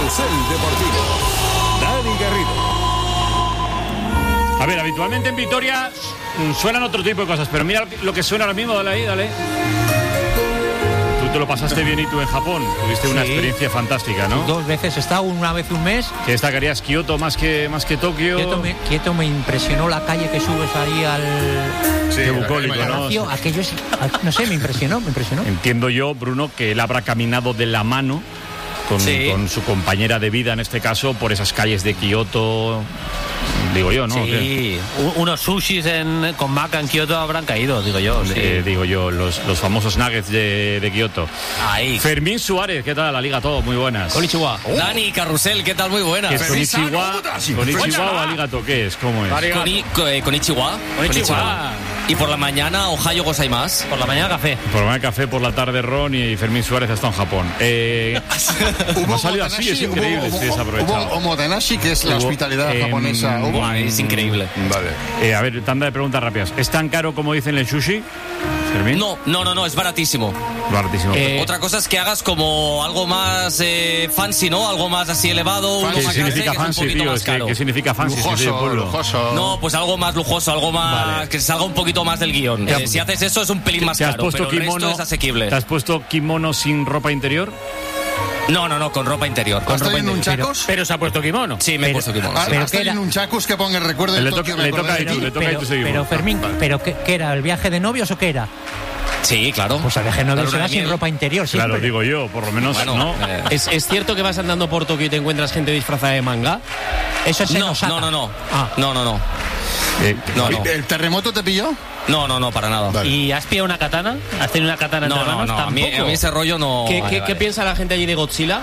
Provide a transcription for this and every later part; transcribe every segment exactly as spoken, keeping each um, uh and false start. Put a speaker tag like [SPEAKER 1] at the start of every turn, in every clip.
[SPEAKER 1] Carrusel Deportivo. Dani Garrido.
[SPEAKER 2] A ver, habitualmente en Vitoria suenan otro tipo de cosas, pero mira lo que suena ahora mismo, dale ahí, dale. Tú te lo pasaste bien y tú en Japón, tuviste una
[SPEAKER 3] Sí.
[SPEAKER 2] experiencia fantástica, ¿no?
[SPEAKER 3] Dos veces he estado, una vez un mes.
[SPEAKER 2] ¿Qué destacarías? ¿Kioto más que, más que Tokio?
[SPEAKER 3] Kioto me, Kioto me impresionó la calle que subes ahí al...
[SPEAKER 1] Sí,
[SPEAKER 2] Qué bucólico, ¿no?
[SPEAKER 3] Palacio. Aquello es... No sé, me impresionó, me impresionó.
[SPEAKER 2] Entiendo yo, Bruno, que él habrá caminado de la mano con,
[SPEAKER 4] Sí.
[SPEAKER 2] con su compañera de vida, en este caso, por esas calles de Kioto, digo yo, ¿no? ¿O qué?
[SPEAKER 4] Sí, U- unos sushis en, con maca en Kioto habrán caído, digo yo. Sí.
[SPEAKER 2] Eh, digo yo, los, los famosos nuggets de, de Kioto.
[SPEAKER 4] Ahí.
[SPEAKER 2] Fermín Suárez, ¿qué tal? La Liga Todo, muy buenas.
[SPEAKER 4] Konnichiwa. Dani, Carrusel, ¿qué tal? Muy buenas.
[SPEAKER 2] ¿Qué es Konnichiwa? ¿Konnichiwa o Aligato? ¿Qué es? ¿Cómo es?
[SPEAKER 4] Koni- ko- eh, Konnichiwa. Konnichiwa. Y por la mañana, Ohio gozaimasu. Por la mañana, café.
[SPEAKER 2] Por tomar café por la tarde, Ron, y Fermín Suárez está en Japón. Eh, ¿Cómo ha salido así? Es increíble, sí, desaprovechado.
[SPEAKER 5] Hubo omotenashi, que es la
[SPEAKER 2] Hubo,
[SPEAKER 5] hospitalidad
[SPEAKER 2] em,
[SPEAKER 5] japonesa. Hubo-
[SPEAKER 4] Buah, es increíble.
[SPEAKER 5] Vale.
[SPEAKER 2] Eh, a ver, tanda de preguntas rápidas. ¿Es tan caro como dicen el sushi, Fermín?
[SPEAKER 4] No, no, no, no, es baratísimo.
[SPEAKER 2] Baratísimo.
[SPEAKER 4] Eh, Otra cosa es que hagas como algo más eh, fancy, ¿no? Algo más así elevado. uno
[SPEAKER 2] ¿Qué
[SPEAKER 4] más
[SPEAKER 2] significa
[SPEAKER 4] grande, que es un
[SPEAKER 2] fancy,
[SPEAKER 4] poquito
[SPEAKER 2] tío?
[SPEAKER 4] más
[SPEAKER 2] Es que,
[SPEAKER 4] caro.
[SPEAKER 2] ¿qué significa fancy? Es que soy de
[SPEAKER 5] Lujoso,
[SPEAKER 2] pueblo.
[SPEAKER 5] lujoso.
[SPEAKER 4] No, pues algo más lujoso, algo más
[SPEAKER 2] Vale.
[SPEAKER 4] que se salga un poquito más del guión.
[SPEAKER 2] Te
[SPEAKER 4] Eh,
[SPEAKER 2] has-
[SPEAKER 4] si haces eso es un pelín más
[SPEAKER 2] ¿Te has
[SPEAKER 4] caro,
[SPEAKER 2] puesto
[SPEAKER 4] pero el
[SPEAKER 2] kimono?
[SPEAKER 4] resto es asequible.
[SPEAKER 2] ¿Te has puesto kimono sin ropa interior?
[SPEAKER 4] No, no, no, con ropa interior. Con
[SPEAKER 5] ¿Has
[SPEAKER 4] ropa
[SPEAKER 5] tenido un
[SPEAKER 4] interior.
[SPEAKER 5] chacos?
[SPEAKER 2] Pero se ha puesto kimono.
[SPEAKER 4] Sí, me he
[SPEAKER 3] Pero-
[SPEAKER 4] puesto kimono.
[SPEAKER 5] ¿Has
[SPEAKER 4] sí.
[SPEAKER 3] pero
[SPEAKER 5] has
[SPEAKER 3] ¿qué
[SPEAKER 5] tenido
[SPEAKER 3] era?
[SPEAKER 5] un chacos que ponga el recuerdo del
[SPEAKER 2] Le
[SPEAKER 5] Tokio?
[SPEAKER 2] toca-
[SPEAKER 5] me
[SPEAKER 2] le toca
[SPEAKER 5] acordé
[SPEAKER 2] a
[SPEAKER 5] de
[SPEAKER 2] tú,
[SPEAKER 5] ti?
[SPEAKER 2] le toca a
[SPEAKER 3] pero,
[SPEAKER 2] tú, seguimos.
[SPEAKER 3] pero Fermín,
[SPEAKER 5] Vale.
[SPEAKER 3] ¿pero qué, qué era? ¿El viaje de novios o qué era?
[SPEAKER 4] Sí, claro.
[SPEAKER 3] Pues el viaje de novios
[SPEAKER 4] La luna
[SPEAKER 3] era
[SPEAKER 4] de
[SPEAKER 3] sin
[SPEAKER 4] miel.
[SPEAKER 3] ropa interior, siempre.
[SPEAKER 2] Claro, digo yo, por lo menos,
[SPEAKER 4] Bueno,
[SPEAKER 2] ¿no?
[SPEAKER 4] eh,
[SPEAKER 6] ¿Es, ¿Es cierto que vas andando por Tokio y te encuentras gente disfrazada de manga?
[SPEAKER 3] Eso es en
[SPEAKER 4] no,
[SPEAKER 3] Osaka.
[SPEAKER 4] no, no, no.
[SPEAKER 3] Ah.
[SPEAKER 4] No, no, no.
[SPEAKER 2] Eh,
[SPEAKER 4] No, no.
[SPEAKER 5] ¿El terremoto te pilló?
[SPEAKER 4] No, no, no, para nada.
[SPEAKER 5] Vale.
[SPEAKER 6] ¿Y has pillado una katana? ¿Has tenido una katana entre
[SPEAKER 4] No, no,
[SPEAKER 6] manos?
[SPEAKER 4] no. A mí,
[SPEAKER 6] Tampoco.
[SPEAKER 4] a mí ese rollo no.
[SPEAKER 6] ¿Qué,
[SPEAKER 4] Vale,
[SPEAKER 6] qué-
[SPEAKER 4] vale.
[SPEAKER 6] qué piensa la gente allí de Godzilla?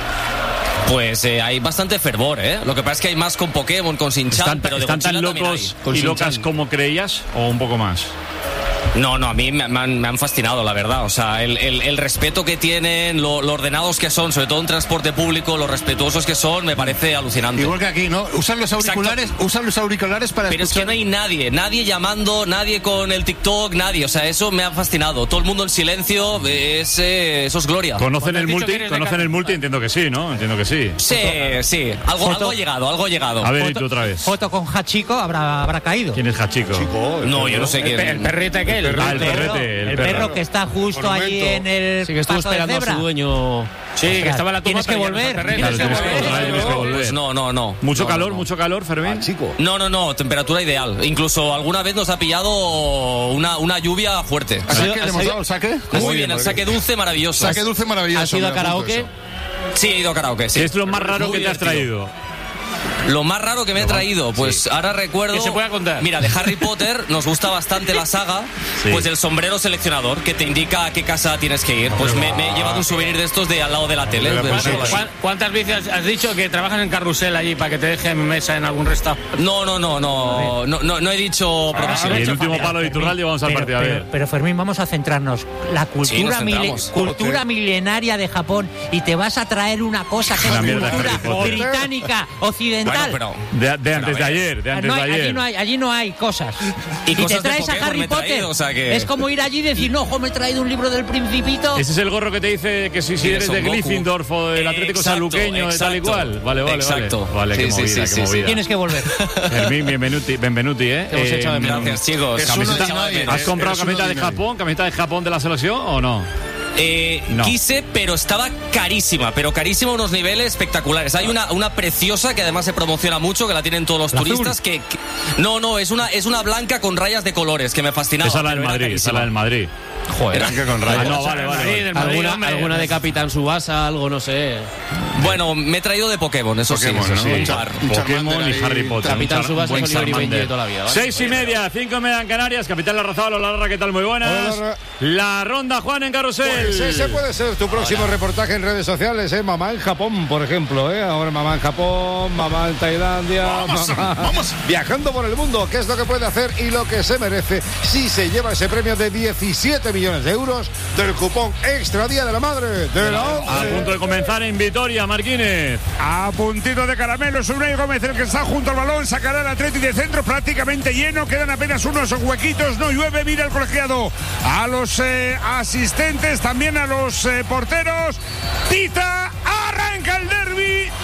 [SPEAKER 4] Pues eh, hay bastante fervor, ¿eh? Lo que pasa es que hay más con Pokémon, con Shin-Chan,
[SPEAKER 2] ¿Están,
[SPEAKER 4] pero de
[SPEAKER 2] están tan
[SPEAKER 4] Godzilla también
[SPEAKER 2] locos
[SPEAKER 4] hay.
[SPEAKER 6] Con
[SPEAKER 2] y locas
[SPEAKER 6] Shin-chan.
[SPEAKER 2] como creías o un poco más?
[SPEAKER 4] No, no, a mí me, me han, me han fascinado, la verdad. O sea, el, el- el respeto que tienen, lo, lo ordenados que son, sobre todo en transporte público, lo respetuosos que son, me parece alucinante.
[SPEAKER 5] Igual que aquí, ¿no? Usan los auriculares, usan los auriculares para
[SPEAKER 4] Pero es que
[SPEAKER 5] escuchar.
[SPEAKER 4] no hay nadie, nadie llamando, nadie con el TikTok, nadie. O sea, eso me ha fascinado. Todo el mundo en silencio, es, eh, eso es gloria.
[SPEAKER 2] ¿Conocen
[SPEAKER 6] has
[SPEAKER 2] el
[SPEAKER 6] dicho
[SPEAKER 2] multi?
[SPEAKER 6] que eres de
[SPEAKER 2] ¿Conocen el
[SPEAKER 6] Cataluña?
[SPEAKER 2] multi? Entiendo que sí, ¿no? Entiendo que sí.
[SPEAKER 4] Sí, sí. Algo,
[SPEAKER 3] Foto-
[SPEAKER 4] algo ha llegado, algo ha llegado.
[SPEAKER 2] A ver, y
[SPEAKER 3] Foto-
[SPEAKER 2] tú otra vez.
[SPEAKER 3] Foto con Hachiko habrá, habrá caído.
[SPEAKER 2] ¿Quién es Hachiko?
[SPEAKER 4] No, yo no sé
[SPEAKER 6] El,
[SPEAKER 4] quién.
[SPEAKER 6] pe- el perrete aquel.
[SPEAKER 2] El
[SPEAKER 3] El
[SPEAKER 2] perrete,
[SPEAKER 3] perro,
[SPEAKER 2] el
[SPEAKER 3] el
[SPEAKER 2] perro.
[SPEAKER 3] perro que está justo
[SPEAKER 5] Monumento.
[SPEAKER 3] allí en el
[SPEAKER 6] Sí, que estuvo
[SPEAKER 3] paso de
[SPEAKER 6] esperando a
[SPEAKER 3] cebra.
[SPEAKER 6] su dueño. Sí, que
[SPEAKER 3] Ostras,
[SPEAKER 6] estaba en la tumba.
[SPEAKER 3] tienes que
[SPEAKER 6] pero ya no
[SPEAKER 3] volver,
[SPEAKER 6] está el perrete.
[SPEAKER 2] Claro, tienes que
[SPEAKER 3] volver.
[SPEAKER 2] volver, tienes que volver.
[SPEAKER 4] Pues no, no, no.
[SPEAKER 2] ¿Mucho
[SPEAKER 4] No,
[SPEAKER 2] calor,
[SPEAKER 4] no, no.
[SPEAKER 2] mucho calor, Fermín?
[SPEAKER 4] No, no, no, temperatura ideal. Incluso alguna vez nos ha pillado una, una lluvia fuerte.
[SPEAKER 5] ¿Saque?
[SPEAKER 6] sido-
[SPEAKER 5] ¿Le
[SPEAKER 6] ha
[SPEAKER 5] hemos
[SPEAKER 6] sido-
[SPEAKER 5] dado el saque?
[SPEAKER 4] Muy bien, el saque dulce maravilloso.
[SPEAKER 5] Saque dulce maravilloso.
[SPEAKER 6] ¿Has ido a
[SPEAKER 5] me apunto
[SPEAKER 6] karaoke?
[SPEAKER 5] eso.
[SPEAKER 4] Sí, he ido a karaoke, sí.
[SPEAKER 2] ¿Qué es lo más raro
[SPEAKER 4] Muy
[SPEAKER 2] que te has
[SPEAKER 4] divertido.
[SPEAKER 2] traído?
[SPEAKER 4] Lo más raro que me he traído, pues ahora recuerdo.
[SPEAKER 6] Que se pueda contar.
[SPEAKER 4] Mira, de Harry Potter nos gusta bastante la saga.
[SPEAKER 2] Sí.
[SPEAKER 4] Pues el sombrero seleccionador que te indica a qué casa tienes que ir. Pues me, me he llevado un souvenir de estos de al lado de la tele.
[SPEAKER 5] Pero,
[SPEAKER 4] Pues,
[SPEAKER 5] pero,
[SPEAKER 4] pues,
[SPEAKER 6] ¿Cuán- ¿Cuántas veces has dicho que trabajas en carrusel allí para que te dejen mesa en algún restaurante?
[SPEAKER 4] No, no, no, no, no, no, no he dicho
[SPEAKER 2] Y
[SPEAKER 4] profesión.
[SPEAKER 2] el último
[SPEAKER 3] Fermín,
[SPEAKER 2] palo de Iturralde, vamos al
[SPEAKER 3] pero,
[SPEAKER 2] partido, a
[SPEAKER 3] pero-
[SPEAKER 2] ver.
[SPEAKER 3] pero, Fermín, vamos a centrarnos. La
[SPEAKER 4] Sí,
[SPEAKER 3] cultura,
[SPEAKER 4] nos
[SPEAKER 3] mile-
[SPEAKER 4] centramos.
[SPEAKER 3] cultura milenaria de Japón y te vas a traer una cosa que
[SPEAKER 2] Una
[SPEAKER 3] es
[SPEAKER 2] mierda de
[SPEAKER 3] cultura
[SPEAKER 2] Harry Potter.
[SPEAKER 3] británica, occidental.
[SPEAKER 4] Bueno,
[SPEAKER 2] De, de antes de
[SPEAKER 4] a ver.
[SPEAKER 2] ayer, de
[SPEAKER 3] Ah,
[SPEAKER 2] antes
[SPEAKER 3] no
[SPEAKER 2] de
[SPEAKER 3] hay-
[SPEAKER 2] ayer.
[SPEAKER 3] allí, no hay, allí no hay cosas.
[SPEAKER 4] Y
[SPEAKER 3] Y, te
[SPEAKER 4] cosas de
[SPEAKER 3] traes a
[SPEAKER 4] Pokémon
[SPEAKER 3] Harry
[SPEAKER 4] me he
[SPEAKER 3] Potter.
[SPEAKER 4] traído, o sea que-
[SPEAKER 3] Es como ir allí y decir, no, jo, me he traído un libro del Principito.
[SPEAKER 2] Ese es el gorro que te dice que si, si
[SPEAKER 4] Sí,
[SPEAKER 2] eres
[SPEAKER 4] Son
[SPEAKER 2] de
[SPEAKER 4] Goku.
[SPEAKER 2] Gryffindor o del Atlético
[SPEAKER 4] Exacto,
[SPEAKER 2] Sanluqueño, de tal y
[SPEAKER 4] exacto.
[SPEAKER 2] cual. Vale, vale,
[SPEAKER 4] Exacto.
[SPEAKER 2] vale. Vale, qué
[SPEAKER 4] Sí, sí,
[SPEAKER 2] movida,
[SPEAKER 4] sí,
[SPEAKER 2] qué
[SPEAKER 4] sí,
[SPEAKER 2] movida.
[SPEAKER 3] Tienes que volver.
[SPEAKER 2] Fermín, bienvenuti, benvenuti, ¿eh?
[SPEAKER 6] Te hemos
[SPEAKER 2] Eh,
[SPEAKER 6] echado de menos.
[SPEAKER 4] Gracias, chicos.
[SPEAKER 5] Es uno
[SPEAKER 2] Camiseta-
[SPEAKER 5] de nadie,
[SPEAKER 2] ¿Has
[SPEAKER 5] eh,
[SPEAKER 2] comprado
[SPEAKER 5] eres uno
[SPEAKER 2] camiseta de
[SPEAKER 5] de nadie.
[SPEAKER 2] Japón, camiseta de Japón de la selección o no?
[SPEAKER 4] Eh,
[SPEAKER 2] No.
[SPEAKER 4] Quise, pero estaba carísima, pero carísima a unos niveles espectaculares. Hay una, una preciosa que además se promociona mucho, que la tienen todos los
[SPEAKER 3] ¿La
[SPEAKER 4] turistas, que, que- no, no, es una, es una blanca con rayas de colores, que me fascinaba.
[SPEAKER 2] Esa es la del
[SPEAKER 4] pero era
[SPEAKER 2] Madrid, esa es
[SPEAKER 4] carísima.
[SPEAKER 2] la del Madrid.
[SPEAKER 4] Joder.
[SPEAKER 5] Blanca con
[SPEAKER 2] Ah,
[SPEAKER 5] rayas.
[SPEAKER 2] no, vale, vale. vale.
[SPEAKER 6] ¿Alguna, alguna de Capitán Subasa, algo, no sé.
[SPEAKER 4] Bueno, me he traído de Pokémon, eso
[SPEAKER 5] Pokémon,
[SPEAKER 4] sí.
[SPEAKER 5] ¿no?
[SPEAKER 4] eso sí.
[SPEAKER 5] Un
[SPEAKER 4] Un
[SPEAKER 5] char-
[SPEAKER 4] par.
[SPEAKER 5] un
[SPEAKER 2] Pokémon
[SPEAKER 5] Charmander
[SPEAKER 2] y
[SPEAKER 5] ahí.
[SPEAKER 2] Harry Potter.
[SPEAKER 6] Capitán
[SPEAKER 2] Un char-
[SPEAKER 6] Subasa
[SPEAKER 2] buen
[SPEAKER 6] con Oliver y
[SPEAKER 2] Charmander.
[SPEAKER 6] Benji de toda la vida, ¿vale?
[SPEAKER 2] Seis y media, cinco y media en Canarias. Capital Larrazabal, hola Larra, ¿qué tal? Muy buenas.
[SPEAKER 7] Hola, Larra.
[SPEAKER 2] La ronda, Juan, en Carrusel.
[SPEAKER 7] Pues ese puede ser tu próximo reportaje en redes sociales, ¿eh? Mamá en Japón, por ejemplo, ¿eh? Ahora mamá en Japón, mamá en Tailandia,
[SPEAKER 5] Vamos,
[SPEAKER 7] mamá
[SPEAKER 5] vamos.
[SPEAKER 7] viajando por el mundo. ¿Qué es lo que puede hacer y lo que se merece si se lleva ese premio de diecisiete millones de euros del cupón Extra Día de la Madre de la
[SPEAKER 2] A
[SPEAKER 7] ONCE?
[SPEAKER 2] punto de comenzar en Vitoria, Marquínez.
[SPEAKER 8] A puntito de caramelo, es Unai Gómez el que está junto al balón, sacará el Atleti de centro prácticamente lleno, quedan apenas unos huequitos, no llueve, mira el colegiado a los eh, asistentes, también a los eh, porteros, pita, arranca el derbi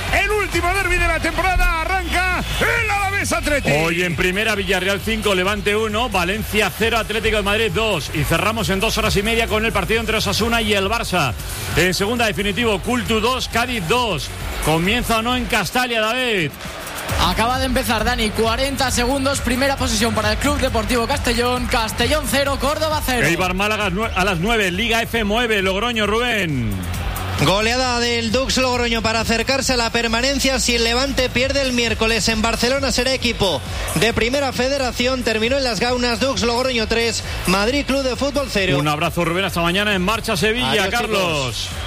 [SPEAKER 8] último derbi de la temporada arranca el Alavés Atlético.
[SPEAKER 2] Hoy en primera, Villarreal cinco, Levante uno, Valencia cero, Atlético de Madrid dos. Y cerramos en dos horas y media con el partido entre Osasuna y el Barça. En segunda, definitivo, Cultu dos, Cádiz dos. ¿Comienza o no en Castalia, David?
[SPEAKER 9] Acaba de empezar, Dani, cuarenta segundos, primera posición para el Club Deportivo Castellón. Castellón cero, Córdoba cero.
[SPEAKER 2] Eibar Málaga a las nueve, Liga F mueve, Logroño, Rubén.
[SPEAKER 10] Goleada del Dux Logroño para acercarse a la permanencia. Si el Levante pierde el miércoles en Barcelona, será equipo de Primera Federación. Terminó en las Gaunas, Dux Logroño tres, Madrid Club de Fútbol cero.
[SPEAKER 2] Un abrazo, Rubén, hasta mañana. En marcha Sevilla. Adiós, Carlos.
[SPEAKER 11] Chicos.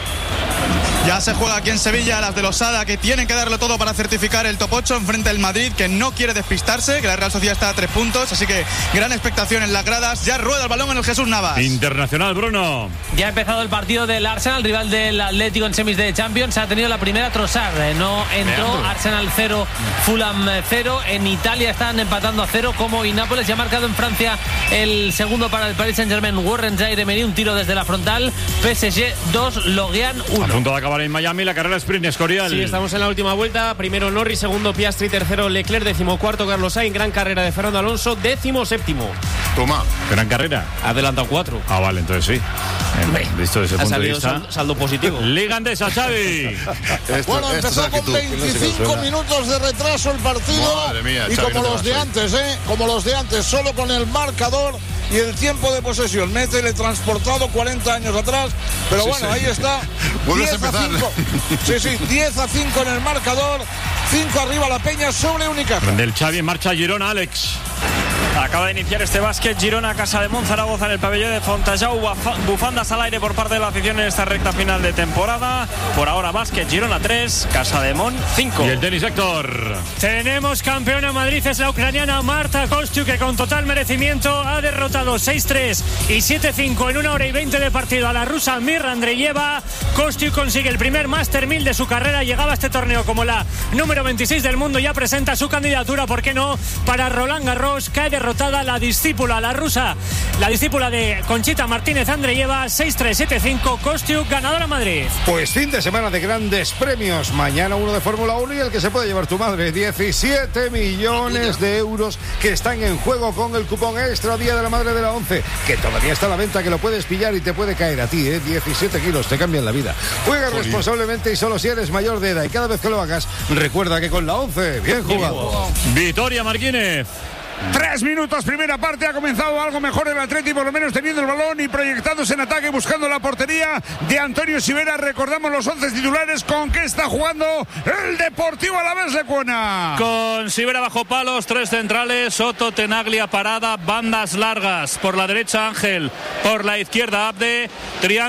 [SPEAKER 11] Ya se juega aquí en Sevilla, las de Losada, que tienen que darlo todo para certificar el top ocho enfrente del Madrid, que no quiere despistarse, que la Real Sociedad está a tres puntos, así que gran expectación en las gradas. Ya rueda el balón en el Jesús Navas.
[SPEAKER 2] Internacional, Bruno.
[SPEAKER 6] Ya ha empezado el partido del Arsenal, rival del Atlético en semis de Champions. Ha tenido la primera Trossard, no entró. Veamos. Arsenal cero, Fulham cero. En Italia están empatando a cero, como y Nápoles. Ya ha marcado en Francia el segundo para el Paris Saint-Germain, Warren Zaïre-Emery, un tiro desde la frontal. P S G dos, Lorient uno.
[SPEAKER 2] A punto de acabar en Miami la carrera sprint, Escorial.
[SPEAKER 12] Sí, estamos en la última vuelta. Primero Norris, segundo Piastri, tercero Leclerc, decimocuarto Carlos Sainz. Gran carrera de Fernando Alonso, décimo séptimo.
[SPEAKER 2] Toma, gran carrera.
[SPEAKER 12] Ha adelantado cuatro.
[SPEAKER 2] Ah, vale, entonces sí. Visto desde ese punto de vista.
[SPEAKER 12] Saldo, saldo positivo.
[SPEAKER 2] Liga Andesa, Xavi.
[SPEAKER 7] esto,
[SPEAKER 13] bueno, empezó
[SPEAKER 7] esto
[SPEAKER 13] con veinticinco minutos de retraso el partido.
[SPEAKER 7] Mía,
[SPEAKER 13] y
[SPEAKER 7] Xavi,
[SPEAKER 13] como
[SPEAKER 7] no
[SPEAKER 13] los de antes, ¿eh? Como los de antes, solo con el marcador y el tiempo de posesión. Me he teletransportado cuarenta años atrás, pero sí, bueno, sí. Ahí está.
[SPEAKER 7] Vuelves a empezar.
[SPEAKER 13] cinco. Sí, sí, diez a cinco en el marcador. cinco arriba la Peña sobre Unicaja.
[SPEAKER 2] Del Xavi en marcha Girona, Alex.
[SPEAKER 14] Acaba de iniciar este básquet Girona, Casa de Monzaragoza en el pabellón de Fontajau. Bufandas al aire por parte de la afición en esta recta final de temporada. Por ahora básquet Girona tres, Casa de Mon cinco.
[SPEAKER 2] Y el tenis, Héctor.
[SPEAKER 15] Tenemos campeona Madrid, es la ucraniana Marta Kostyuk, que con total merecimiento ha derrotado seis tres y siete cinco en una hora y veinte de partido a la rusa Mirra Andreyeva. Kostyuk consigue el primer Master mil de su carrera. Llegaba a este torneo como la número veintiséis del mundo. Ya presenta su candidatura, ¿por qué no?, para Roland Garros. Cae derrotada la discípula, la rusa, la discípula de Conchita Martínez Andreyeva, seis tres, siete cinco, Kostyuk, ganadora Madrid.
[SPEAKER 7] Pues fin de semana de grandes premios. Mañana uno de Fórmula uno y el que se puede llevar tu madre. diecisiete millones de euros que están en juego con el cupón extra Día de la Madre de la ONCE, que todavía está a la venta, que lo puedes pillar y te puede caer a ti, ¿eh? diecisiete kilos, te cambian la vida. Juega Jolín. responsablemente y solo si eres mayor de edad. Y cada vez que lo hagas, recuerda que con la ONCE, bien jugado.
[SPEAKER 2] Vitoria Martínez.
[SPEAKER 8] Tres minutos, primera parte, ha comenzado algo mejor el Atlético, por lo menos teniendo el balón y proyectándose en ataque, buscando la portería de Antonio Sivera. Recordamos los once titulares con que está jugando el Deportivo Alavés de Cuena.
[SPEAKER 16] Con Sivera bajo palos, tres centrales, Soto, Tenaglia, Parada, bandas largas. Por la derecha Ángel, por la izquierda Abde, triángulo.